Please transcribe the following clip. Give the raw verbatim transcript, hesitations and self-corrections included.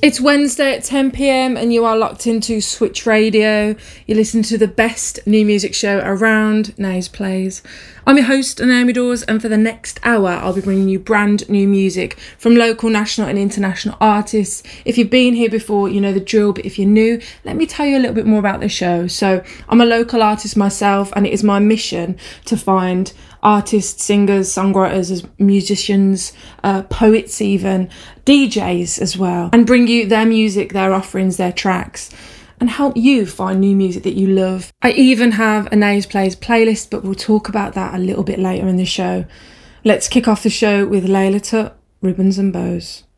It's Wednesday at ten p.m. and you are locked into Switch Radio. You listen to the best new music show around, Nays Plays. I'm your host, Naomi Dawes, and for the next hour, I'll be bringing you brand new music from local, national and international artists. If you've been here before, you know the drill, but if you're new, let me tell you a little bit more about the show. So I'm a local artist myself, and it is my mission to find artists, singers, songwriters, musicians, uh, poets even, D Js as well, and bring you their music, their offerings, their tracks, and help you find new music that you love. I even have a Nays Plays playlist, but we'll talk about that a little bit later in the show. Let's kick off the show with Layla Tut, Ribbons and Bows.